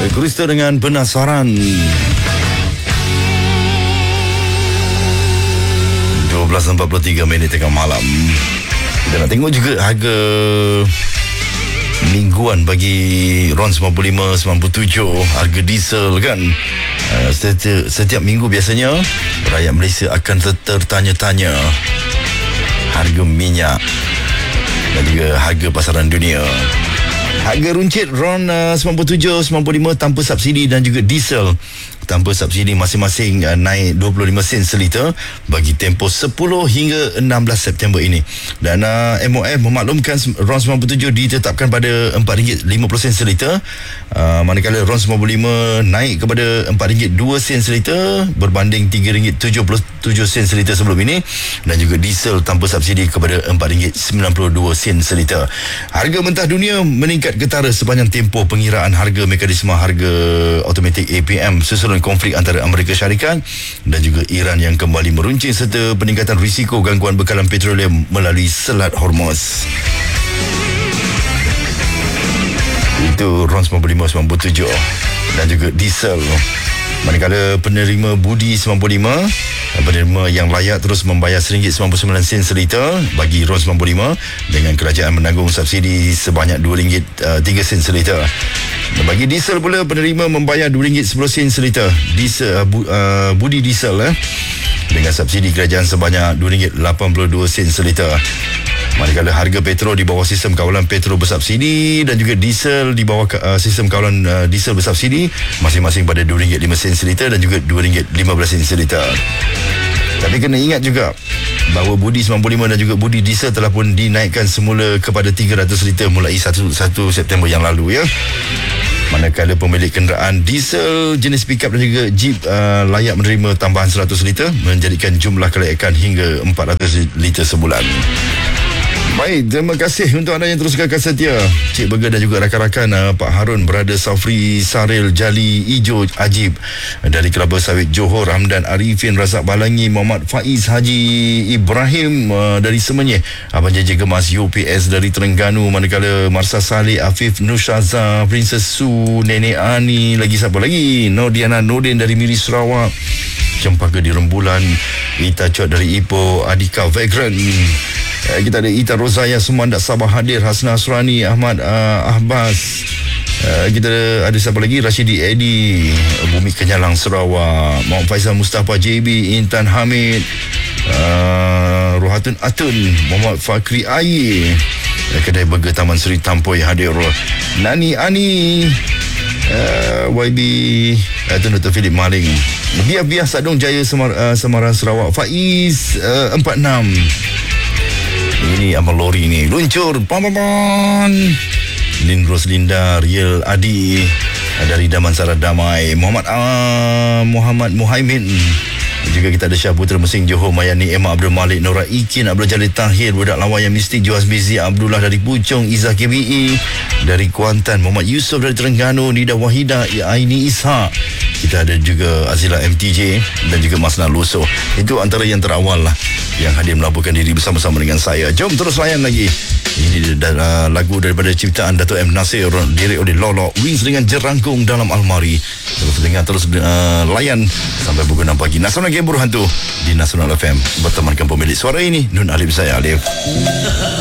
Krista dengan Penasaran. 12.43 tengah malam. Kita nak tengok juga harga mingguan bagi RON 95, 97, harga diesel kan. Setiap minggu biasanya rakyat Malaysia akan tertanya-tanya harga minyak dan juga harga pasaran dunia. Harga runcit RON 97, 95 tanpa subsidi dan juga diesel tanpa subsidi masing-masing naik 25 sen seliter bagi tempoh 10 hingga 16 September ini. Dan MOF memaklumkan RON 97 ditetapkan pada RM4.50 seliter, manakala RON 95 naik kepada RM4.02 seliter berbanding RM3.77 seliter sebelum ini, dan juga diesel tanpa subsidi kepada RM4.92 seliter. Harga mentah dunia meningkat ketara sepanjang tempoh pengiraan harga mekanisme harga automatik APM susulan konflik antara Amerika Syarikat dan juga Iran yang kembali meruncing, serta peningkatan risiko gangguan bekalan petroleum melalui Selat Hormuz. Itu RON 95, 97 dan juga diesel. Manakala penerima budi 95, penerima yang layak terus membayar RM1.99 seliter bagi RON 95 dengan kerajaan menanggung subsidi sebanyak RM2.03 seliter. Bagi diesel pula, penerima membayar RM2.10 seliter diesel, budi diesel dengan subsidi kerajaan sebanyak RM2.82 seliter. Manakala harga petrol di bawah sistem kawalan petrol bersubsidi dan juga diesel di bawah sistem kawalan diesel bersubsidi masing-masing pada RM2.05 seliter dan juga RM2.15 seliter. Tapi kena ingat juga bahawa budi 95 dan juga budi diesel telah pun dinaikkan semula kepada 300 liter mulai 1 September yang lalu ya. Manakala pemilik kenderaan diesel jenis pickup dan juga jeep layak menerima tambahan 100 liter, menjadikan jumlah kelayakan hingga 400 liter sebulan. Baik, terima kasih untuk anda yang terus kekal setia. Cik Burger dan juga rakan-rakan, Pak Harun, Brother Safri, Saril, Jali, Ijo, Ajib dari Kelabang Sawit Johor, Ramdan Arifin, Razak Balangi, Muhammad Faiz, Haji Ibrahim dari Semenyih, Abang JJ Gemas, UPS dari Terengganu, manakala Marsa Saleh, Afif, Nushaza, Princess Su, Nenek Ani, lagi siapa lagi? Nordiana Nordin dari Miri Sarawak, Cempaka di Rembulan, Ita Cot dari Ipoh, Adika Vagrant. Kita ada Ita Rozaya Sumandak Sabah hadir, Hasna Asrani, Ahmad Ahbas. Kita ada siapa lagi? Rashidi Edi, Bumi Kenyalang Sarawak, Muhammad Faisal Mustafa JB, Intan Hamid, Rohatun Atun, Muhammad Fakri Air, Kedai Burger Taman Seri Tampoi hadir, Nani Ani, YB Tun Dr. Philip Maling, Biar Sadong Jaya Semarang Sarawak, Faiz 46. Ini Amal Lori ni luncur pam Lin Roslinda, Riel Adi dari Damansara Damai, Muhammad Muhaimin. Juga kita ada Syah Putra Mesing Johor, Mayani Emma Abdul Malik, Nora Ikin, Abdul Jalil Tahir, Budak Lawan yang Mistik, Joas Bizi Abdullah dari Puchong, Izzah KBE dari Kuantan, Muhammad Yusof dari Terengganu, Nida Wahida, Aini Ishak. Kita ada juga Azila MTJ dan juga Masna Luso. Itu antara yang terawal lah yang hadir melaporkan diri bersama-sama dengan saya. Jom terus layan lagi. Ini lagu daripada ciptaan Dato' M. Nasir, diri oleh Lolo, Wings dengan Jerangkung Dalam Almari. Terus dengar, terus layan sampai pukul 6 pagi. Nasional Game Buruh Hantu di Nasional FM bertemankan pemilik suara ini, Nun Alif, saya Alif.